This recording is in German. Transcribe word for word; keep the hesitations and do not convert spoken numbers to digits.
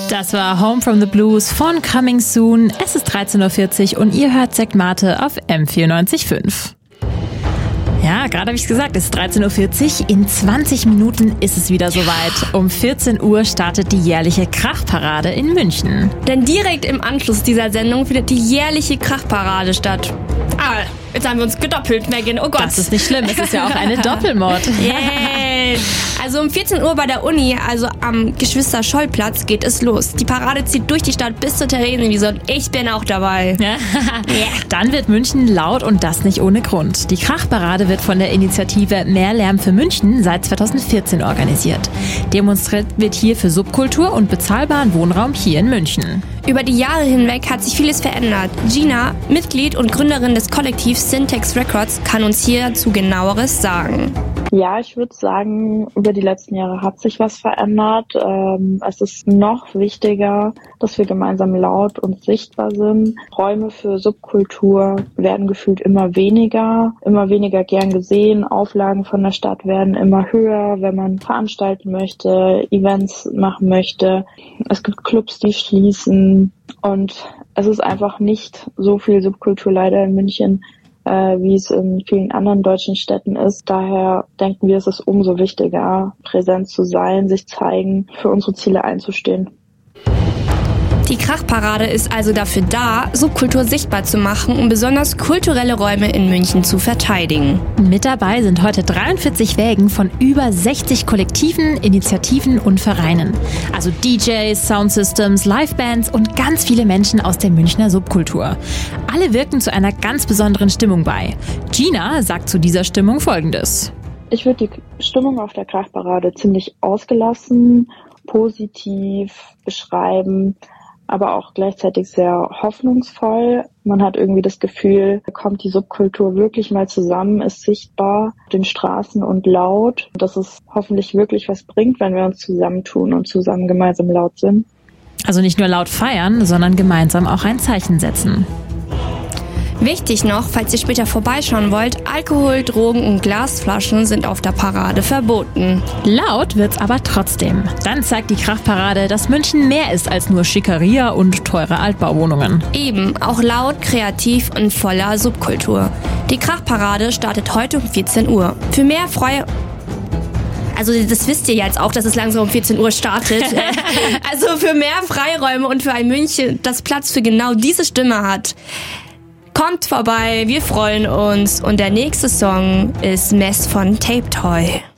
Das war Home from the Blues von Coming Soon. Es ist dreizehn Uhr vierzig und ihr hört Sekt Mate auf M vierundneunzig Komma fünf. Ja, gerade habe ich es gesagt, es ist dreizehn Uhr vierzig. In zwanzig Minuten ist es wieder soweit. Um vierzehn Uhr startet die jährliche Krachparade in München. Denn direkt im Anschluss dieser Sendung findet die jährliche Krachparade statt. Ah, jetzt haben wir uns gedoppelt, Megan. Oh Gott. Das ist nicht schlimm, es ist ja auch eine Doppelmord. Yay! Also um vierzehn Uhr bei der Uni, also am Geschwister-Scholl-Platz, geht es los. Die Parade zieht durch die Stadt bis zur Theresienwiese und ich bin auch dabei. Ja. Dann wird München laut und das nicht ohne Grund. Die Krachparade wird von der Initiative Mehr Lärm für München seit zweitausendvierzehn organisiert. Demonstriert wird hier für Subkultur und bezahlbaren Wohnraum hier in München. Über die Jahre hinweg hat sich vieles verändert. Gina, Mitglied und Gründerin des Kollektivs Syntax Records, kann uns hierzu genaueres sagen. Ja, ich würde sagen, über die letzten Jahre hat sich was verändert. Ähm, es ist noch wichtiger, dass wir gemeinsam laut und sichtbar sind. Räume für Subkultur werden gefühlt immer weniger, immer weniger gern gesehen. Auflagen von der Stadt werden immer höher, wenn man veranstalten möchte, Events machen möchte. Es gibt Clubs, die schließen und es ist einfach nicht so viel Subkultur leider in München, wie es in vielen anderen deutschen Städten ist. Daher denken wir, es ist umso wichtiger, präsent zu sein, sich zeigen, für unsere Ziele einzustehen. Die Krachparade ist also dafür da, Subkultur sichtbar zu machen, um besonders kulturelle Räume in München zu verteidigen. Mit dabei sind heute dreiundvierzig Wägen von über sechzig Kollektiven, Initiativen und Vereinen. Also D Js, Soundsystems, Livebands und ganz viele Menschen aus der Münchner Subkultur. Alle wirken zu einer ganz besonderen Stimmung bei. Gina sagt zu dieser Stimmung Folgendes. Ich würde die Stimmung auf der Krachparade ziemlich ausgelassen, positiv beschreiben, aber auch gleichzeitig sehr hoffnungsvoll. Man hat irgendwie das Gefühl, kommt die Subkultur wirklich mal zusammen, ist sichtbar auf den Straßen und laut, dass es hoffentlich wirklich was bringt, wenn wir uns zusammentun und zusammen gemeinsam laut sind. Also nicht nur laut feiern, sondern gemeinsam auch ein Zeichen setzen. Wichtig noch, falls ihr später vorbeischauen wollt, Alkohol, Drogen und Glasflaschen sind auf der Parade verboten. Laut wird's aber trotzdem. Dann zeigt die Krachparade, dass München mehr ist als nur Schickeria und teure Altbauwohnungen. Eben, auch laut, kreativ und voller Subkultur. Die Krachparade startet heute um vierzehn Uhr. Für mehr freie... Also das wisst ihr jetzt auch, dass es langsam um vierzehn Uhr startet. Also für mehr Freiräume und für ein München, das Platz für genau diese Stimme hat. Kommt vorbei, wir freuen uns. Und der nächste Song ist Mess von Tape Toy.